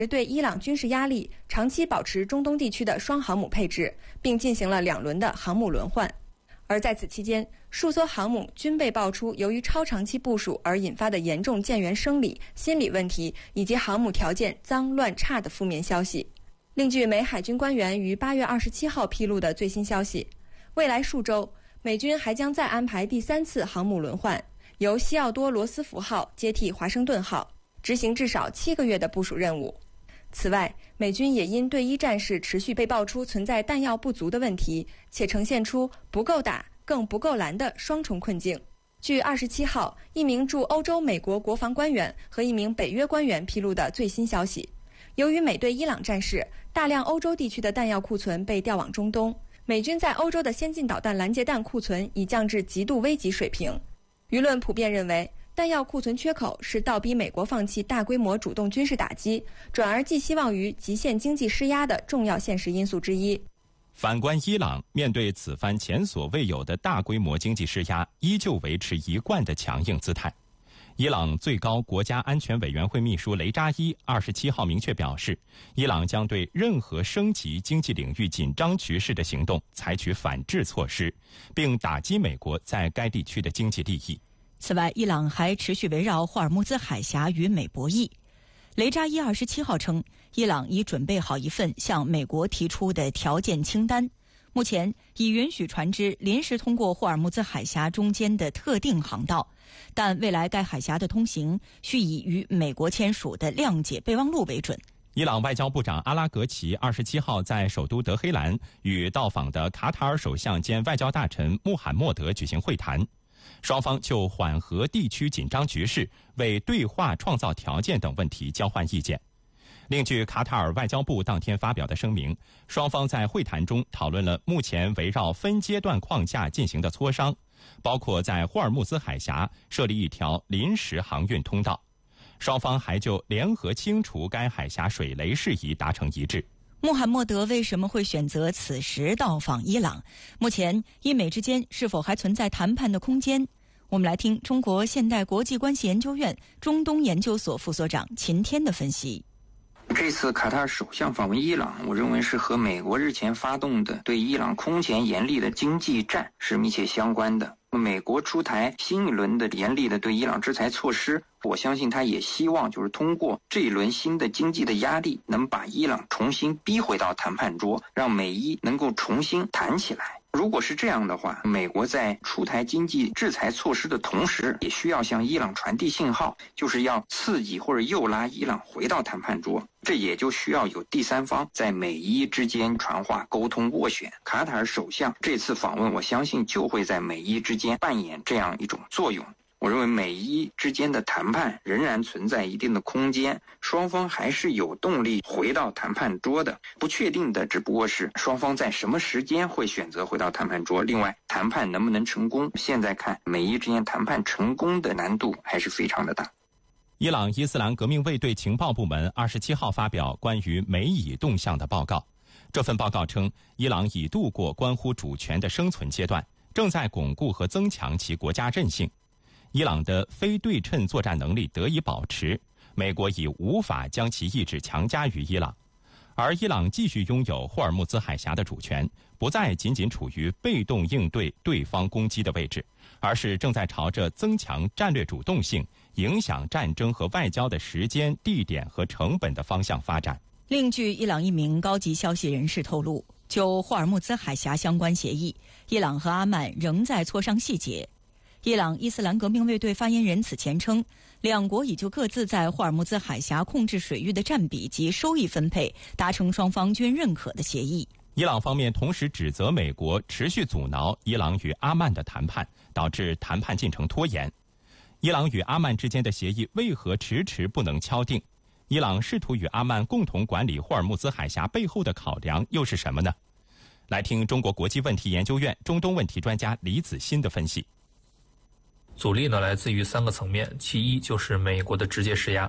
对伊朗军事压力，长期保持中东地区的双航母配置，并进行了2轮的航母轮换。而在此期间，数艘航母均被爆出由于超长期部署而引发的严重舰员生理、心理问题，以及航母条件脏乱差的负面消息。另据美海军官员于8月27号披露的最新消息，未来数周，美军还将再安排第3次航母轮换，由西奥多·罗斯福号接替华盛顿号，执行至少7个月的部署任务。此外，美军也因对伊战事持续被爆出存在弹药不足的问题，且呈现出不够打更不够拦的双重困境。据27号一名驻欧洲美国国防官员和一名北约官员披露的最新消息，由于美对伊朗战事，大量欧洲地区的弹药库存被调往中东，美军在欧洲的先进导弹拦截弹库存已降至极度危急水平。舆论普遍认为，弹药库存缺口是倒逼美国放弃大规模主动军事打击，转而寄希望于极限经济施压的重要现实因素之一。 反观伊朗，面对此番前所未有的大规模经济施压，依旧维持一贯的强硬姿态。伊朗最高国家安全委员会秘书雷扎伊27号明确表示，伊朗将对任何升级经济领域紧张局势的行动采取反制措施，并打击美国在该地区的经济利益。 此外，伊朗还持续围绕霍尔木兹海峡与美博弈。雷扎伊27号称，伊朗已准备好一份向美国提出的条件清单，目前已允许船只临时通过霍尔木兹海峡中间的特定航道，但未来该海峡的通行需以与美国签署的谅解备忘录为准。 伊朗外交部长阿拉格齐27号在首都德黑兰与到访的卡塔尔首相兼外交大臣穆罕默德举行会谈，双方就缓和地区紧张局势、为对话创造条件等问题交换意见。另据卡塔尔外交部当天发表的声明，双方在会谈中讨论了目前围绕分阶段框架进行的磋商，包括在霍尔木兹海峡设立一条临时航运通道。双方还就联合清除该海峡水雷事宜达成一致。 穆罕默德为什么会选择此时到访伊朗？目前伊美之间是否还存在谈判的空间？我们来听中国现代国际关系研究院中东研究所副所长秦天的分析。 这次卡塔尔首相访问伊朗，我认为是和美国日前发动的对伊朗空前严厉的经济战是密切相关的。美国出台新一轮的严厉的对伊朗制裁措施，我相信他也希望就是通过这一轮新的经济的压力，能把伊朗重新逼回到谈判桌，让美伊能够重新谈起来。如果是这样的话，美国在出台经济制裁措施的同时，也需要向伊朗传递信号，就是要刺激或者诱拉伊朗回到谈判桌。这也就需要有第三方在美伊之间传话、沟通、斡旋。卡塔尔首相这次访问，我相信就会在美伊之间扮演这样一种作用。我认为美伊之间的谈判仍然存在一定的空间，双方还是有动力回到谈判桌的。不确定的只不过是双方在什么时间会选择回到谈判桌。另外，谈判能不能成功，现在看美伊之间谈判成功的难度还是非常的大。 伊朗伊斯兰革命卫队情报部门27号发表关于美以动向的报告。这份报告称，伊朗已度过关乎主权的生存阶段，正在巩固和增强其国家韧性。伊朗的非对称作战能力得以保持，美国已无法将其意志强加于伊朗，而伊朗继续拥有霍尔木兹海峡的主权，不再仅仅处于被动应对对方攻击的位置，而是正在朝着增强战略主动性、影响战争和外交的时间、地点和成本的方向发展。 另据伊朗一名高级消息人士透露，就霍尔木兹海峡相关协议，伊朗和阿曼仍在磋商细节。伊朗伊斯兰革命卫队发言人此前称，两国已就各自在霍尔木兹海峡控制水域的占比及收益分配达成双方均认可的协议。 伊朗方面同时指责美国持续阻挠伊朗与阿曼的谈判，导致谈判进程拖延。伊朗与阿曼之间的协议为何迟迟不能敲定？伊朗试图与阿曼共同管理霍尔木兹海峡背后的考量又是什么呢？来听中国国际问题研究院中东问题专家李子欣的分析。 阻力呢来自于3个层面，其一就是美国的直接施压，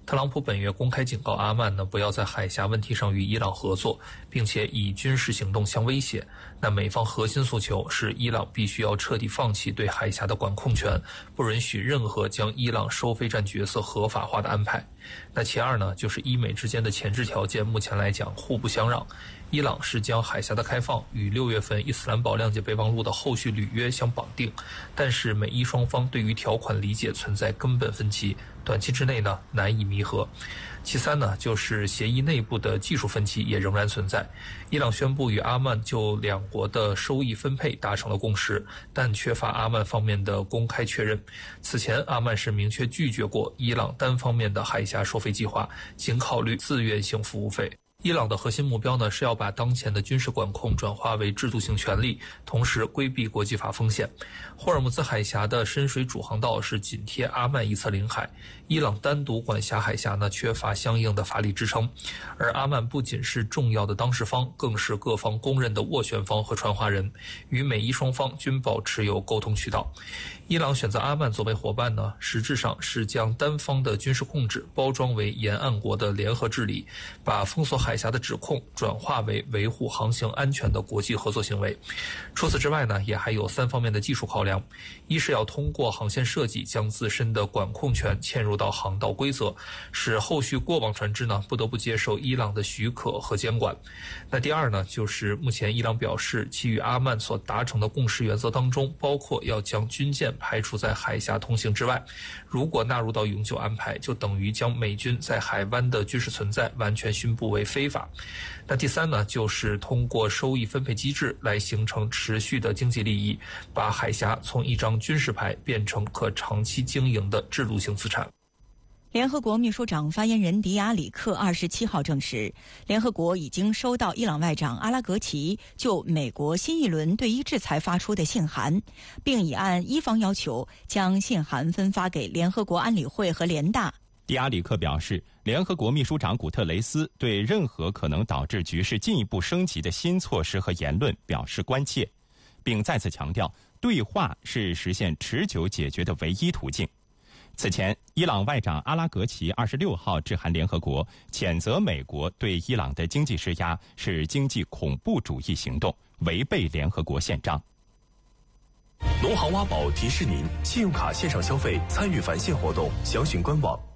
特朗普本月公开警告阿曼呢，不要在海峡问题上与伊朗合作，并且以军事行动相威胁。那美方核心诉求是伊朗必须要彻底放弃对海峡的管控权，不允许任何将伊朗收费站角色合法化的安排。那其二呢，就是伊美之间的前置条件目前来讲互不相让。伊朗是将海峡的开放与6月份伊斯兰堡谅解备忘录的后续履约相绑定，但是美伊双方对于条款理解存在根本分歧，短期之内呢难以弥合。其三呢，就是协议内部的技术分歧也仍然存在。伊朗宣布与阿曼就两国的收益分配达成了共识，但缺乏阿曼方面的公开确认。此前阿曼是明确拒绝过伊朗单方面的海峡收费计划，仅考虑自愿性服务费。伊朗的核心目标呢，是要把当前的军事管控转化为制度性权利，同时规避国际法风险。霍尔木兹海峡的深水主航道是紧贴阿曼一侧领海，伊朗单独管辖海峡呢，缺乏相应的法理支撑。而阿曼不仅是重要的当事方，更是各方公认的斡旋方和传话人，与美伊双方均保持有沟通渠道。伊朗选择阿曼作为伙伴呢，实质上是将单方的军事控制包装为沿岸国的联合治理，把封锁海峡的指控转化为维护航行安全的国际合作行为。除此之外呢，也还有3方面的技术考量：一是要通过航线设计将自身的管控权嵌入到航道规则，使后续过往船只呢不得不接受伊朗的许可和监管。那第二呢，就是目前伊朗表示其与阿曼所达成的共识原则当中，包括要将军舰排除在海峡通行之外，如果纳入到永久安排，就等于将美军在海湾的军事存在完全宣布为非法。那第三呢，就是通过收益分配机制来形成持续的经济利益，把海峡从一张军事牌变成可长期经营的制度性资产。 联合国秘书长发言人迪亚里克27号证实，联合国已经收到伊朗外长阿拉格齐就美国新一轮对伊制裁发出的信函，并已按伊方要求将信函分发给联合国安理会和联大。 迪亚里克表示，联合国秘书长古特雷斯对任何可能导致局势进一步升级的新措施和言论表示关切，并再次强调，对话是实现持久解决的唯一途径。此前，伊朗外长阿拉格齐26号致函联合国，谴责美国对伊朗的经济施压是经济恐怖主义行动，违背联合国宪章。 农行挖宝提示您，信用卡线上消费参与返现活动，详询官网。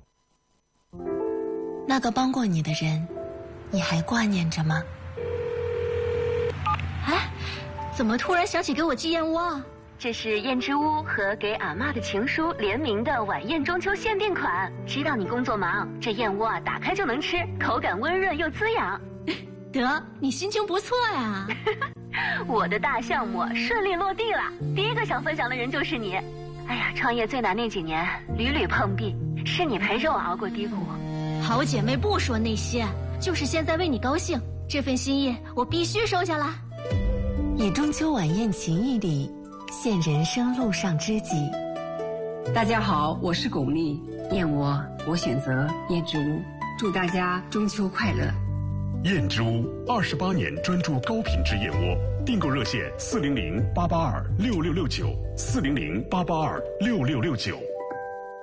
那个帮过你的人，你还挂念着吗？ 哎，怎么突然想起给我寄燕窝啊？这是燕之屋和给阿嬷的情书联名的晚宴中秋限定款。知道你工作忙，这燕窝啊打开就能吃，口感温润又滋养。 得，你心情不错呀。 我的大项目顺利落地了，第一个想分享的人就是你。哎呀，创业最难那几年，屡屡碰壁，是你陪着我熬过低谷。 好姐妹不说那些，就是现在为你高兴，这份心意我必须收下啦。 以中秋晚宴情谊礼，献人生路上知己。 大家好，我是巩俐，燕窝我选择燕之屋，祝大家中秋快乐。 燕之屋28年专注高品质燕窝，订购热线400-882-6669，400-882-6669。